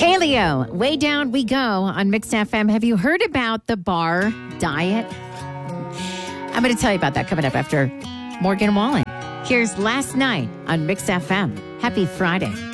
Kaleo, way down we go on Mixed FM. Have you heard about the bar diet? I'm going to tell you about that coming up after Morgan Wallen. Here's Last Night on Mixed FM. Happy Friday.